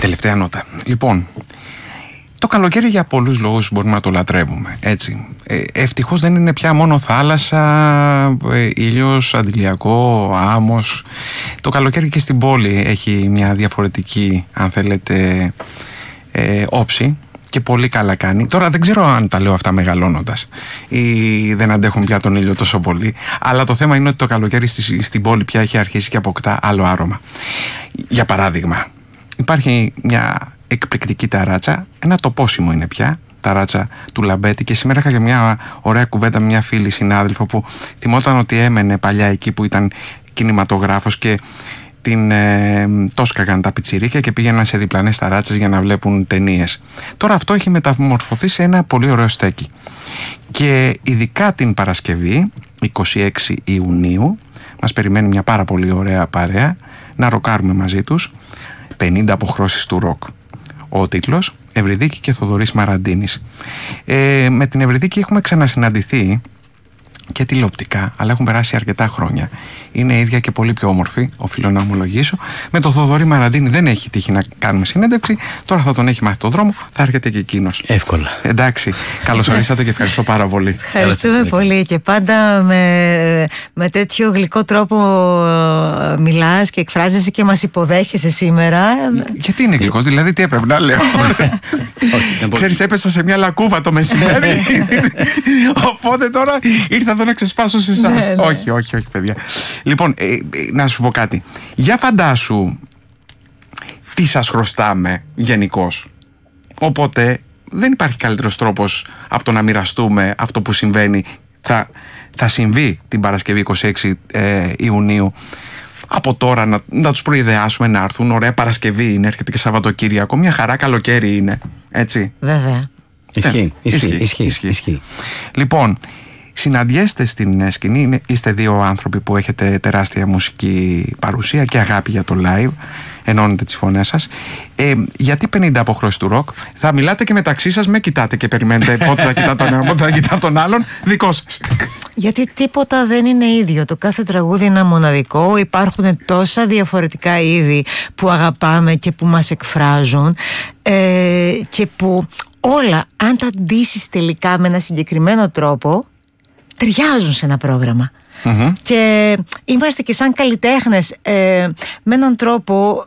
τελευταία νότα. Λοιπόν, το καλοκαίρι για πολλούς λόγους μπορούμε να το λατρεύουμε, έτσι. Ευτυχώς δεν είναι πια μόνο θάλασσα, ήλιος, αντιλιακό, άμμος. Το καλοκαίρι και στην πόλη έχει μια διαφορετική, αν θέλετε, όψη και πολύ καλά κάνει. Τώρα δεν ξέρω αν τα λέω αυτά μεγαλώνοντας ή δεν αντέχουν πια τον ήλιο τόσο πολύ, αλλά το θέμα είναι ότι το καλοκαίρι στην πόλη πια έχει αρχίσει και αποκτά άλλο άρωμα. Για παράδειγμα, υπάρχει μια εκπληκτική ταράτσα, ένα τοπόσιμο είναι πια, ταράτσα του Λαμπέτη, και σήμερα είχα και μια ωραία κουβέντα με μια φίλη συνάδελφο που θυμόταν ότι έμενε παλιά εκεί που ήταν κινηματογράφος και την τόσκαγαν τα πιτσιρίκια και πήγαιναν σε διπλανές ταράτσες για να βλέπουν ταινίες. Τώρα αυτό έχει μεταμορφωθεί σε ένα πολύ ωραίο στέκι. Και ειδικά την Παρασκευή, 26 Ιουνίου, μας περιμένει μια πάρα πολύ ωραία παρέα να ροκάρουμε μαζί τους 50 αποχρώσεις του ροκ. Ο τίτλος Ευρυδίκη και Θοδωρής Μαραντίνης. Με την Ευρυδίκη έχουμε ξανασυναντηθεί και τηλεοπτικά, αλλά έχουν περάσει αρκετά χρόνια. Είναι ίδια και πολύ πιο όμορφη, οφείλω να ομολογήσω. Με τον Θοδωρή Μαραντίνη δεν έχει τύχει να κάνουμε συνέντευξη. Τώρα θα τον έχει μάθει το δρόμο, θα έρχεται και εκείνος. Εύκολα. Εντάξει. Καλώς ορίσατε και ευχαριστώ πάρα πολύ. Ευχαριστούμε πολύ και πάντα με τέτοιο γλυκό τρόπο μιλάς και εκφράζεσαι και μας υποδέχεσαι σήμερα. Γιατί είναι γλυκός, δηλαδή τι έπρεπε να λέω? Ξέρεις, έπεσα σε μια λακκούβα το μεσημέρι. Οπότε τώρα ήρθα εδώ να ξεσπάσω σε εσάς. Όχι, παιδιά. Λοιπόν, να σου πω κάτι. Για φαντάσου τι σας χρωστάμε γενικώς. Οπότε δεν υπάρχει καλύτερος τρόπος από το να μοιραστούμε αυτό που συμβαίνει. Θα συμβεί την Παρασκευή 26 Ιουνίου. Από τώρα να τους προειδεάσουμε να έρθουν. Ωραία Παρασκευή είναι, έρχεται και Σαββατοκύριακο. Μια χαρά καλοκαίρι είναι, έτσι. Βέβαια. Ισχύει. Λοιπόν, συναντιέστε στην σκηνή, είστε δύο άνθρωποι που έχετε τεράστια μουσική παρουσία και αγάπη για το live, ενώνετε τις φωνές σας. Γιατί 50 αποχρώσεις του ροκ? Θα μιλάτε και μεταξύ σας, με κοιτάτε και περιμένετε πότε θα κοιτά τον ένα, πότε θα κοιτά τον άλλον, δικό σας. Γιατί τίποτα δεν είναι ίδιο, το κάθε τραγούδι είναι μοναδικό, υπάρχουν τόσα διαφορετικά είδη που αγαπάμε και που μας εκφράζουν και που όλα, αν τα ντύσεις τελικά με ένα συγκεκριμένο τρόπο, ταιριάζουν σε ένα πρόγραμμα. Και είμαστε και σαν καλλιτέχνες με έναν τρόπο,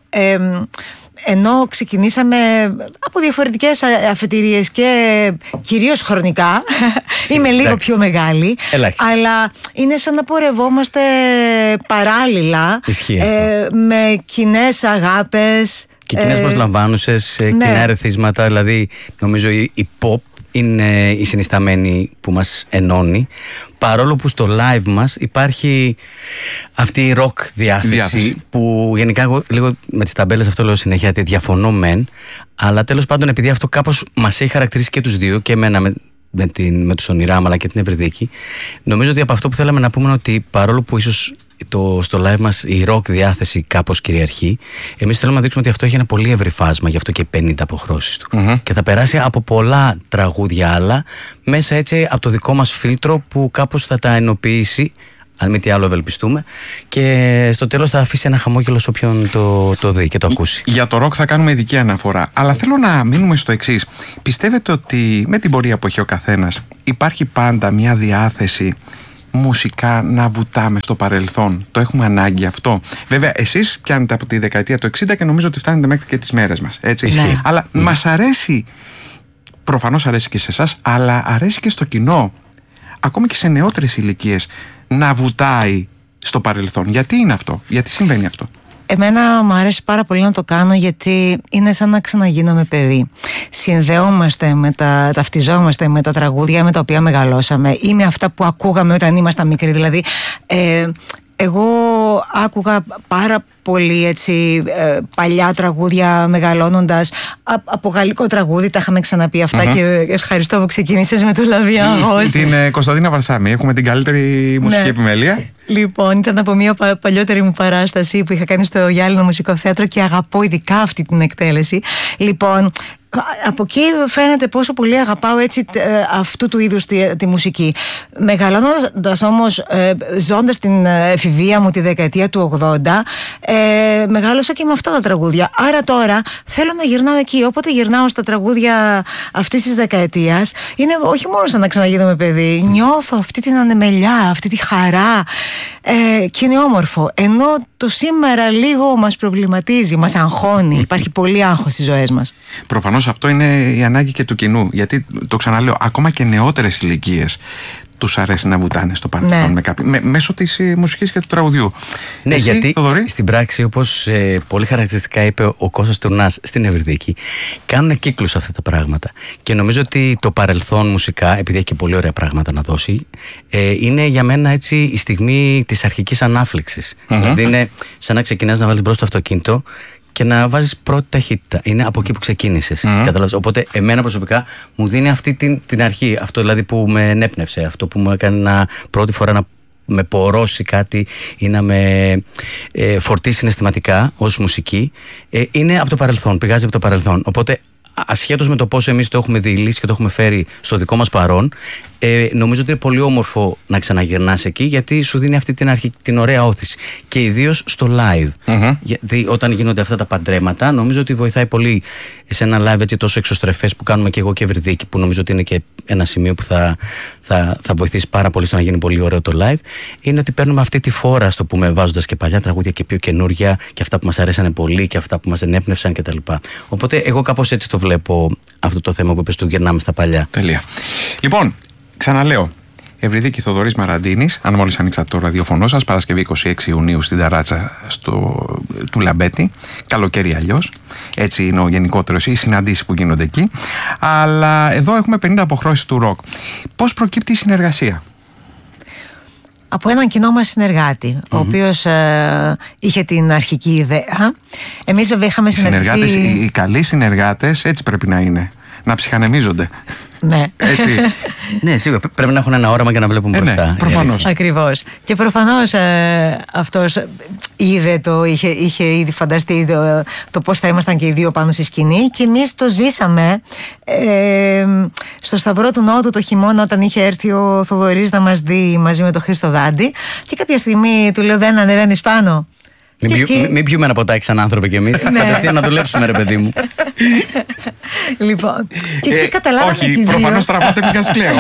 ενώ ξεκινήσαμε από διαφορετικές αφετηρίες και κυρίως χρονικά, είμαι λίγο πιο μεγάλη, αλλά είναι σαν να πορευόμαστε παράλληλα με κοινές αγάπες και κοινές προσλαμβάνουσες, κοινά ερεθίσματα. Δηλαδή νομίζω η pop είναι η συνισταμένη που μας ενώνει, παρόλο που στο live μας υπάρχει αυτή η rock διάθεση. Που γενικά εγώ λίγο με τις ταμπέλες αυτό λέω συνέχεια, ότι διαφωνώ μεν, αλλά τέλος πάντων επειδή αυτό κάπως μας έχει χαρακτηρίσει και τους δύο, και εμένα με τους Ονειράμα αλλά και την Ευρυδίκη, νομίζω ότι από αυτό που θέλαμε να πούμε είναι ότι παρόλο που ίσως στο live μας η rock διάθεση κάπως κυριαρχεί, εμείς θέλουμε να δείξουμε ότι αυτό έχει ένα πολύ ευρύ φάσμα, γι' αυτό και 50 αποχρώσεις του. Και θα περάσει από πολλά τραγούδια άλλα, μέσα έτσι από το δικό μας φίλτρο που κάπως θα τα ενοποιήσει, αν μη τι άλλο ευελπιστούμε, και στο τέλος θα αφήσει ένα χαμόγελο σε όποιον το δει και το ακούσει. Για το rock θα κάνουμε ειδική αναφορά, αλλά θέλω να μείνουμε στο εξής. Πιστεύετε ότι με την πορεία που έχει ο καθένας υπάρχει πάντα μια διάθεση μουσικά να βουτάμε στο παρελθόν? Το έχουμε ανάγκη αυτό? Βέβαια, εσείς πιάνετε από τη δεκαετία του 60 και νομίζω ότι φτάνετε μέχρι και τις μέρες μας, έτσι. Ναι. Αλλά μας αρέσει, προφανώς αρέσει και σε εσάς, αλλά αρέσει και στο κοινό, ακόμη και σε νεότερες ηλικίες, να βουτάει στο παρελθόν. Γιατί είναι αυτό? Γιατί συμβαίνει αυτό? Εμένα μου αρέσει πάρα πολύ να το κάνω, γιατί είναι σαν να ξαναγίνομαι παιδί. Συνδεόμαστε ταυτιζόμαστε με τα τραγούδια με τα οποία μεγαλώσαμε ή με αυτά που ακούγαμε όταν ήμασταν μικροί. Δηλαδή, εγώ άκουγα πάρα πολύ έτσι, παλιά τραγούδια μεγαλώνοντας, από γαλλικό τραγούδι, τα είχαμε ξαναπεί αυτά, και ευχαριστώ που ξεκίνησες με το Λαβιάγος. Την Κωνσταντίνα Βαρσάμι, έχουμε την καλύτερη μουσική επιμέλεια. Λοιπόν, ήταν από μια παλιότερη μου παράσταση που είχα κάνει στο Γυάλινο Μουσικό Θέατρο και αγαπώ ειδικά αυτή την εκτέλεση. Λοιπόν, από εκεί φαίνεται πόσο πολύ αγαπάω έτσι αυτού του είδους τη μουσική. Μεγαλώνοντας όμως, ζώντας την εφηβεία μου τη δεκαετία του 80, μεγάλωσα και με αυτά τα τραγούδια. Άρα τώρα θέλω να γυρνάω εκεί. Όποτε γυρνάω στα τραγούδια αυτής της δεκαετίας, είναι όχι μόνο σαν να ξαναγίνομαι παιδί. Νιώθω αυτή την ανεμελιά, αυτή τη χαρά, και είναι όμορφο. Ενώ το σήμερα λίγο μας προβληματίζει, μας αγχώνει. Υπάρχει πολύ άγχος στις ζωές μας. Προφανώς αυτό είναι η ανάγκη και του κοινού. Γιατί το ξαναλέω, ακόμα και νεότερες ηλικίες τους αρέσει να βουτάνε στο παρελθόν, ναι, μέσω της μουσικής και του τραγουδιού. Ναι, εσύ, γιατί στην πράξη, όπως πολύ χαρακτηριστικά είπε ο Κώστας Τουρνάς στην Ευρυδίκη, κάνουν κύκλους αυτά τα πράγματα. Και νομίζω ότι το παρελθόν μουσικά, επειδή έχει και πολύ ωραία πράγματα να δώσει, είναι για μένα έτσι η στιγμή της αρχικής ανάφλεξης. Δηλαδή είναι σαν να ξεκινάς να βάλεις μπρος το αυτοκίνητο και να βάζεις πρώτη ταχύτητα. Είναι από εκεί που ξεκίνησες. Οπότε, εμένα προσωπικά μου δίνει αυτή την αρχή. Αυτό δηλαδή που με ενέπνευσε, αυτό που μου έκανε πρώτη φορά να με πορώσει κάτι ή να με φορτίσει συναισθηματικά ως μουσική. Είναι από το παρελθόν, πηγάζει από το παρελθόν. Οπότε, ασχέτως με το πώς εμείς το έχουμε διηλήσει και το έχουμε φέρει στο δικό μας παρόν, νομίζω ότι είναι πολύ όμορφο να ξαναγυρνάς εκεί, γιατί σου δίνει αυτή την ωραία όθηση. Και ιδίως στο live. Γιατί όταν γίνονται αυτά τα παντρέματα, νομίζω ότι βοηθάει πολύ σε ένα live έτσι τόσο εξωστρεφές που κάνουμε και εγώ και Ευρυδίκη, που νομίζω ότι είναι και ένα σημείο που θα βοηθήσει πάρα πολύ στο να γίνει πολύ ωραίο το live. Είναι ότι παίρνουμε αυτή τη φόρα, στο πούμε, βάζοντας και παλιά τραγούδια και πιο καινούρια, και αυτά που μας αρέσανε πολύ και αυτά που μας ενέπνευσαν κτλ. Οπότε, εγώ κάπως έτσι το βλέπω αυτό το θέμα που είπες του γυρνάμε στα παλιά. Τέλεια. Λοιπόν, ξαναλέω, Ευρυδίκη Θοδωρής Μαραντίνης, αν μόλις ανοίξατε το ραδιοφωνό σας, Παρασκευή 26 Ιουνίου στην Ταράτσα του Λαμπέτη. Καλοκαίρι αλλιώς. Έτσι είναι ο γενικότερος, οι συναντήσεις που γίνονται εκεί. Αλλά εδώ έχουμε 50 αποχρώσεις του ροκ. Πώς προκύπτει η συνεργασία? Από έναν κοινό μας συνεργάτη, ο οποίος είχε την αρχική ιδέα. Εμείς βέβαια είχαμε συνεργαστεί. Οι καλοί συνεργάτες έτσι πρέπει να είναι. Να ψυχανεμίζονται. Ναι. Έτσι. Ναι, σίγουρα. Πρέπει να έχουν ένα όραμα και να βλέπουν μπροστά. Ναι, προφανώς. Ακριβώς. Και προφανώς αυτός είχε ήδη φανταστεί το πώς θα ήμασταν και οι δύο πάνω στη σκηνή, και εμείς το ζήσαμε στο Σταυρό του Νότου το χειμώνα, όταν είχε έρθει ο Θοδωρής να μας δει μαζί με τον Χρήστο Δάντη, και κάποια στιγμή του λέω: δεν ανεβαίνεις πάνω? Μην πιούμε ένα ποτάκι σαν άνθρωποι κι εμείς. Κατευθείαν να δουλέψουμε, ρε παιδί μου. Λοιπόν, και εκεί καταλάβαμε. Όχι, προφανώς τραβάτε πήγας κλαίω.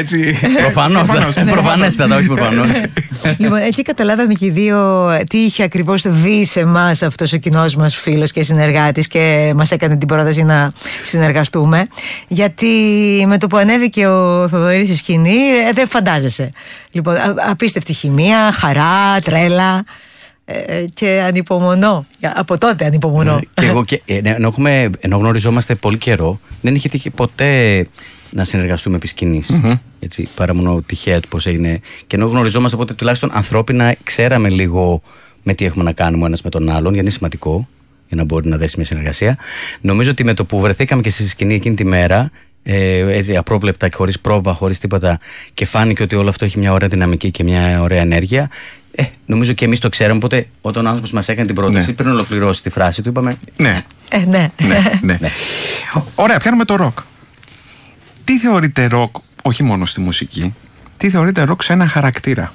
Προφανέστατα, όχι προφανώς. Λοιπόν, εκεί καταλάβαμε και οι δύο τι είχε ακριβώς δει σε εμάς αυτός ο κοινός μας φίλος και συνεργάτης, και μας έκανε την πρόταση να συνεργαστούμε. Γιατί με το που ανέβηκε ο Θοδωρής στη σκηνή, δεν φαντάζεσαι. Λοιπόν, απίστευτη χημεία, χαρά, τρέλα. Και ανυπομονώ. Από τότε ανυπομονώ. Και εγώ, ενώ γνωριζόμαστε πολύ καιρό, δεν είχε τύχει ποτέ να συνεργαστούμε επί σκηνής. Έτσι, παρά μόνο τυχαία του πώς έγινε. Και ενώ γνωριζόμαστε, οπότε τουλάχιστον ανθρώπινα ξέραμε λίγο με τι έχουμε να κάνουμε ο ένας με τον άλλον, γιατί είναι σημαντικό για να μπορεί να δέσει μια συνεργασία. Νομίζω ότι με το που βρεθήκαμε και στη σκηνή εκείνη τη μέρα, έτσι απρόβλεπτα και χωρίς πρόβα, χωρίς τίποτα, και φάνηκε ότι όλο αυτό έχει μια ωραία δυναμική και μια ωραία ενέργεια. Νομίζω και εμείς το ξέραμε. Οπότε, όταν ο άνθρωπος μας έκανε την πρόταση, πριν ολοκληρώσει τη φράση του, είπαμε ναι. Ναι. Ωραία, πιάνουμε το ροκ. Τι θεωρείτε ροκ, όχι μόνο στη μουσική, τι θεωρείτε ροκ σε ένα χαρακτήρα?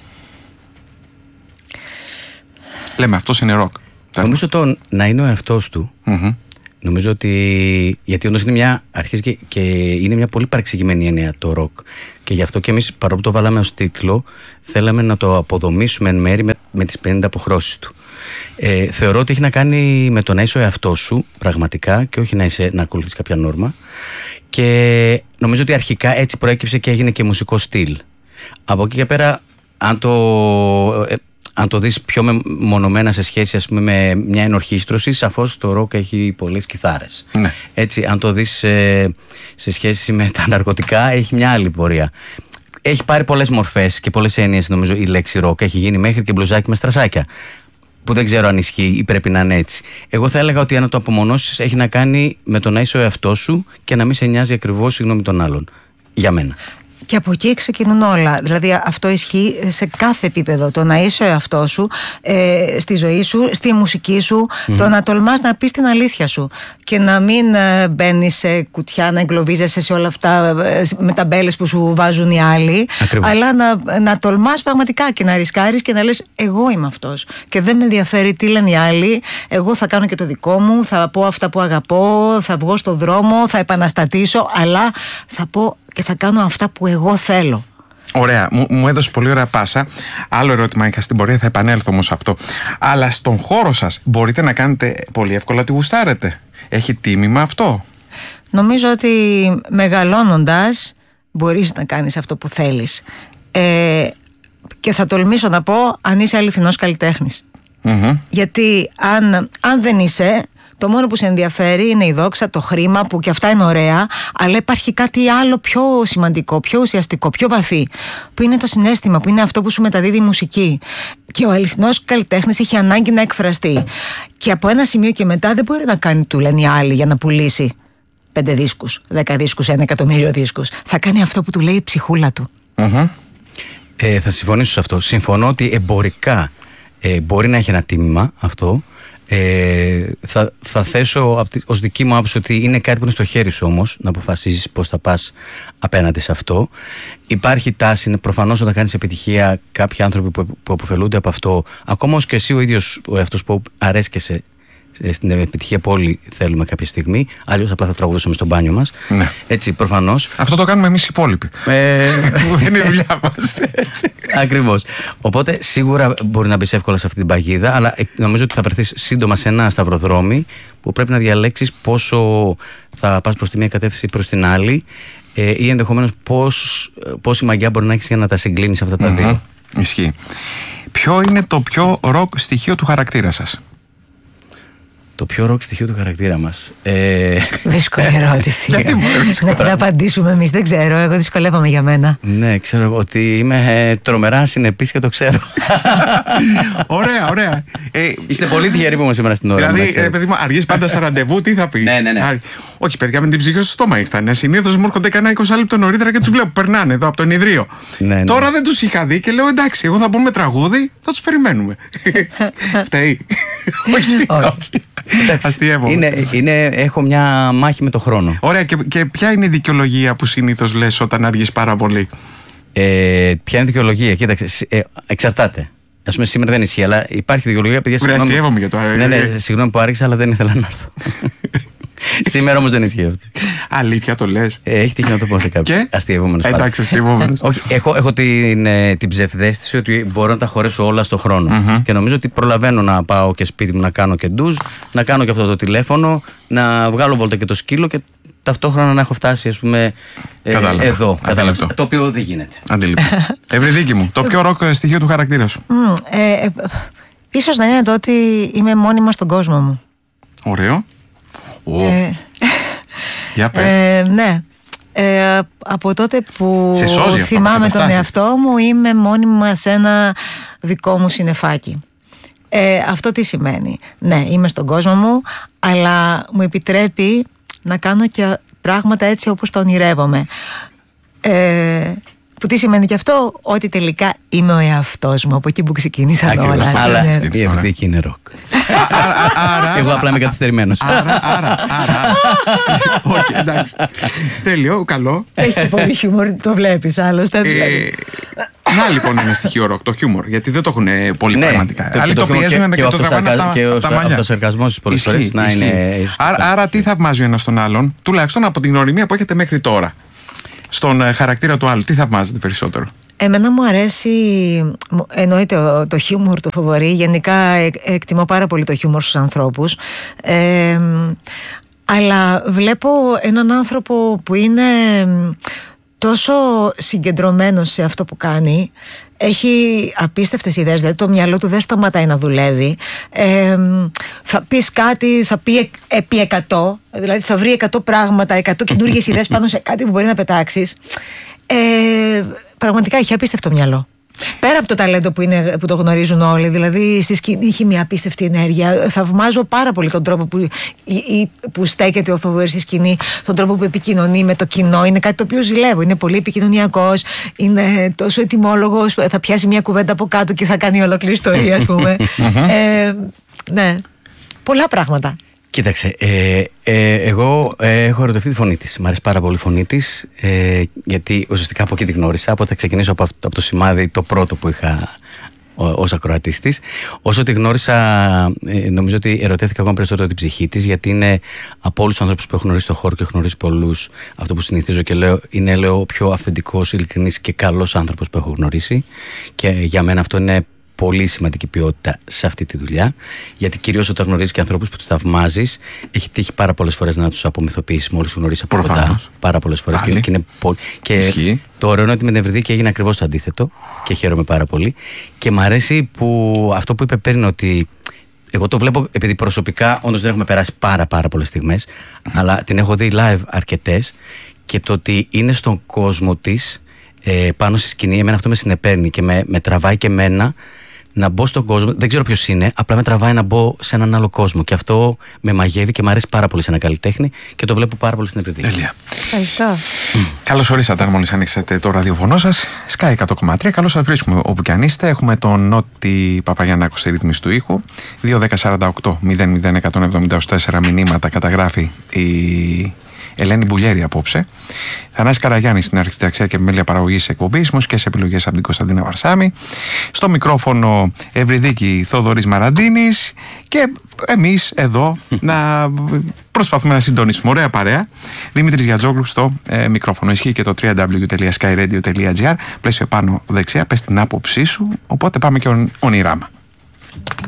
Λέμε, αυτός είναι ροκ. Νομίζω το να είναι ο εαυτός του. Νομίζω ότι, γιατί όντως είναι μια, αρχίζει και είναι μια πολύ παρεξηγημένη έννοια το ροκ, και γι' αυτό και εμείς, παρόλο που το βάλαμε ως τίτλο, θέλαμε να το αποδομήσουμε εν μέρη με τις 50 αποχρώσεις του. Θεωρώ ότι έχει να κάνει με το να είσαι ο εαυτός σου πραγματικά, και όχι να ακολουθείς κάποια νόρμα, και νομίζω ότι αρχικά έτσι προέκυψε και έγινε και μουσικό στυλ. Από εκεί και πέρα, αν το δεις πιο μεμονωμένα σε σχέση, ας πούμε, με μια ενορχήστρωση, σαφώς το ροκ έχει πολλές κιθάρες. Ναι. Έτσι, αν το δεις σε σχέση με τα ναρκωτικά, έχει μια άλλη πορεία. Έχει πάρει πολλές μορφές και πολλές έννοιες, νομίζω, η λέξη ροκ. Έχει γίνει μέχρι και μπλουζάκι με στρασάκια, που δεν ξέρω αν ισχύει ή πρέπει να είναι έτσι. Εγώ θα έλεγα ότι αν το απομονώσεις, έχει να κάνει με το να είσαι ο εαυτός σου και να μην σε νοιάζει ακριβώς η γνώμη των άλλων. Για μένα. Και από εκεί ξεκινούν όλα. Δηλαδή αυτό ισχύει σε κάθε επίπεδο. Το να είσαι ο εαυτός σου, στη ζωή σου, στη μουσική σου, το να τολμάς να πεις την αλήθεια σου και να μην μπαίνεις σε κουτιά, να εγκλωβίζεσαι σε όλα αυτά με ταμπέλες που σου βάζουν οι άλλοι. Ακριβώς. Αλλά να τολμάς πραγματικά και να ρισκάρεις και να λες εγώ είμαι αυτός και δεν με ενδιαφέρει τι λένε οι άλλοι. Εγώ θα κάνω και το δικό μου, θα πω αυτά που αγαπώ, θα βγω στο δρόμο, θα επαναστατήσω, αλλά θα πω και θα κάνω αυτά που εγώ θέλω. Ωραία, μου έδωσε πολύ ωραία πάσα. Άλλο ερώτημα είχα στην πορεία, θα επανέλθω όμως σε αυτό. Αλλά στον χώρο σας μπορείτε να κάνετε πολύ εύκολα τι γουστάρετε? Έχει τίμημα αυτό? Νομίζω ότι μεγαλώνοντας μπορείς να κάνεις αυτό που θέλεις. Και θα τολμήσω να πω αν είσαι αληθινός καλλιτέχνης. Γιατί αν δεν είσαι, το μόνο που σε ενδιαφέρει είναι η δόξα, το χρήμα, που και αυτά είναι ωραία, αλλά υπάρχει κάτι άλλο πιο σημαντικό, πιο ουσιαστικό, πιο βαθύ, που είναι το συναίσθημα, που είναι αυτό που σου μεταδίδει η μουσική. Και ο αληθινός καλλιτέχνης έχει ανάγκη να εκφραστεί. Και από ένα σημείο και μετά δεν μπορεί να κάνει του λένε οι άλλοι για να πουλήσει 5 δίσκους, 10 δίσκους, 1 εκατομμύριο δίσκους. Θα κάνει αυτό που του λέει η ψυχούλα του. Θα συμφωνήσω σε αυτό. Συμφωνώ ότι εμπορικά μπορεί να έχει ένα τίμημα αυτό. Θα θέσω ως δική μου άποψη ότι είναι κάτι που είναι στο χέρι σου όμως να αποφασίζεις πώς θα πας απέναντι σε αυτό. Υπάρχει τάση, είναι προφανώς όταν κάνεις επιτυχία κάποιοι άνθρωποι που αποφελούνται από αυτό, ακόμα ως και εσύ ο ίδιος ο εαυτός που αρέσκεσαι στην επιτυχία που όλοι θέλουμε κάποια στιγμή, αλλιώς απλά θα τραγουδούσαμε στο μπάνιο μας. Ναι. Έτσι, προφανώς. Αυτό το κάνουμε εμείς οι υπόλοιποι. Που δεν είναι η δουλειά μας. Ακριβώς. Οπότε σίγουρα μπορεί να μπεις εύκολα σε αυτή την παγίδα, αλλά νομίζω ότι θα βρεθείς σύντομα σε ένα σταυροδρόμι που πρέπει να διαλέξεις πόσο θα πας προς τη μία κατεύθυνση ή προς την άλλη, ή ενδεχομένως πόση μαγιά μπορεί να έχεις για να τα συγκλίνεις αυτά τα δύο. Ισχύει. Ποιο είναι το πιο ροκ στοιχείο του χαρακτήρα σας? Το πιο ροκ στοιχείο του χαρακτήρα μας. Δύσκολη ερώτηση. Γιατί μου να απαντήσουμε εμείς, δεν ξέρω. Εγώ δυσκολεύομαι για μένα. Ναι, ξέρω ότι είμαι τρομερά συνεπής και το ξέρω. Ωραία, ωραία. Είστε πολύ τυχεροί που είμαι σήμερα στην ώρα. Δηλαδή, παιδί μου, αργείς πάντα στα ραντεβού, τι θα πει? Ναι. Όχι, παιδιά, με την ψυχή στο στόμα ήρθαν. Συνήθως μου έρχονται κανένα 20 λεπτό νωρίτερα και τους βλέπω. Περνάνε εδώ από το ενιδρίο. Ναι. Τώρα δεν τους είχα δει και λέω εντάξει, εγώ θα πούμε τραγούδι, θα τους περιμένουμε. Φταίει? Όχι. Έχω μια μάχη με το χρόνο. Ωραία, και ποια είναι η δικαιολογία που συνήθως λες όταν αργείς πάρα πολύ? Ποια είναι η δικαιολογία? Κοίταξε, εξαρτάται. Ας πούμε σήμερα δεν ισχύει, αλλά υπάρχει δικαιολογία. Αστειεύομαι για το άργημα. Ναι, συγγνώμη που άργησα, αλλά δεν ήθελα να έρθω. Σήμερα όμως δεν ισχύει αυτό. Αλήθεια το λες? Έχει τύχει να το πω σε κάποιον. Αστειευόμενος. Εντάξει, αστειευόμενος. Όχι, έχω την ψευδαίσθηση ότι μπορώ να τα χωρέσω όλα στο χρόνο. Και νομίζω ότι προλαβαίνω να πάω και σπίτι μου να κάνω και ντουζ, να κάνω και αυτό το τηλέφωνο, να βγάλω βόλτα και το σκύλο και ταυτόχρονα να έχω φτάσει, ας πούμε, εδώ. Κατάλαβα. Το οποίο δεν γίνεται. Αντιλήπτο. Ευρυδίκη μου, το πιο ροκ στοιχείο του χαρακτήρα σου? Ίσως να είναι το ότι είμαι μόνιμα στον κόσμο μου. Ωραίο. Για πες. Ναι. Από τότε που θυμάμαι τον εαυτό μου, είμαι μόνιμα σε ένα δικό μου συννεφάκι. Αυτό τι σημαίνει? Ναι, είμαι στον κόσμο μου, αλλά μου επιτρέπει να κάνω και πράγματα έτσι όπως τα ονειρεύομαι. Που τι σημαίνει και αυτό? Ότι τελικά είμαι ο εαυτός μου. Από εκεί που ξεκίνησαν όλα. Αλλά η Ευρυδίκη είναι ροκ. Εγώ απλά είμαι καθυστερημένος. Άρα. Όχι, εντάξει. Τέλειο, καλό. Έχει πολύ χιούμορ, το βλέπεις άλλωστε. Να λοιπόν είναι στοιχείο ροκ, το χιούμορ. Γιατί δεν το έχουν πολύ πραγματικά. Άλλοι το πιέζουν και το τραβάνε από τα μαλλιά. Και ο σαρκασμός πολλές φορές να είναι. Άρα τι θαυμάζει ο ένας τον άλλον, τουλάχιστον από την γνωριμία που έχετε μέχρι τώρα, στον χαρακτήρα του άλλου? Τι θαυμάζετε περισσότερο? Εμένα μου αρέσει, εννοείται το χιούμορ του Θοδωρή. Γενικά εκτιμώ πάρα πολύ το χιούμορ στους ανθρώπους. Αλλά βλέπω έναν άνθρωπο που είναι τόσο συγκεντρωμένος σε αυτό που κάνει. Έχει απίστευτες ιδέες, δηλαδή το μυαλό του δεν σταματάει να δουλεύει. Θα πεις κάτι, θα πει επί 100, δηλαδή θα βρει 100 πράγματα, 100 καινούργιες ιδέες πάνω σε κάτι που μπορεί να πετάξεις. Πραγματικά έχει απίστευτο μυαλό. Πέρα από το ταλέντο που το γνωρίζουν όλοι, δηλαδή στη σκηνή έχει μια απίστευτη ενέργεια. Θαυμάζω πάρα πολύ τον τρόπο που στέκεται ο Θοδωρής στη σκηνή, τον τρόπο που επικοινωνεί με το κοινό. Είναι κάτι το οποίο ζηλεύω. Είναι πολύ επικοινωνιακός, είναι τόσο ετοιμόλογος, θα πιάσει μια κουβέντα από κάτω και θα κάνει ολόκληρη ιστορία, ας πούμε. Ναι, πολλά πράγματα. Κοίταξε, εγώ έχω ερωτευτεί τη φωνή της. Μ' αρέσει πάρα πολύ η φωνή της, γιατί ουσιαστικά από εκεί τη γνώρισα. Οπότε θα ξεκινήσω από το σημάδι το πρώτο που είχα ως ακροατής της. Όσο τη γνώρισα, νομίζω ότι ερωτεύτηκα ακόμα περισσότερο την ψυχή της, γιατί είναι από όλους τους ανθρώπους που έχω γνωρίσει στον χώρο και έχω γνωρίσει πολλούς, αυτό που συνηθίζω και λέω, είναι ο πιο αυθεντικός, ειλικρινής και καλός άνθρωπος που έχω γνωρίσει. Και για μένα αυτό είναι πολύ σημαντική ποιότητα σε αυτή τη δουλειά, γιατί κυρίως όταν γνωρίζεις και ανθρώπους που τους θαυμάζεις, έχει τύχει πάρα πολλές φορές να τους απομυθοποιήσεις μόλις τους γνωρίζεις από κοντά. Πάρα πολλές φορές. Και το ωραίο είναι ότι με την Ευρυδίκη έγινε ακριβώς το αντίθετο και χαίρομαι πάρα πολύ. Και μ' αρέσει που αυτό που είπε πριν, ότι εγώ το βλέπω, επειδή προσωπικά όντως δεν έχουμε περάσει πάρα πολλές στιγμές, αλλά την έχω δει live αρκετές, και το ότι είναι στον κόσμο της, πάνω στη σκηνή, εμένα αυτό με συνεπέρνει και με τραβάει και εμένα να μπω στον κόσμο. Δεν ξέρω ποιος είναι, απλά με τραβάει να μπω σε έναν άλλο κόσμο. Και αυτό με μαγεύει και μου αρέσει πάρα πολύ σε ένα καλλιτέχνη και το βλέπω πάρα πολύ στην Ευρυδίκη. Τέλεια. Ευχαριστώ. Καλώς ορίσατε, αν μόλις ανοίξετε το ραδιοφωνό σας. Sky 100,3. Καλώς σας βρίσκουμε όπου κι αν είστε. Έχουμε τον Νότι Παπαγιαννάκο στη ρύθμιση του ήχου. 2-10-48-001-170-4 μηνύματα καταγράφει η Ελένη Μπουλιέρη απόψε. Θανάσης Καραγιάννης στην αρχιτεκτονική και επιμέλεια παραγωγής εκπομπής, μουσικές επιλογές από την Κωνσταντίνα Βαρσάμη. Στο μικρόφωνο Ευρυδίκη Θοδωρής Μαραντίνης. Και εμείς εδώ να προσπαθούμε να συντονίσουμε. Ωραία παρέα. Δημήτρης Γιατζόγλου στο μικρόφωνο. Ισχύει και το www.skyradio.gr. Πλαίσιο πάνω δεξιά. Πες την άποψή σου. Οπότε πάμε και ονειράμα.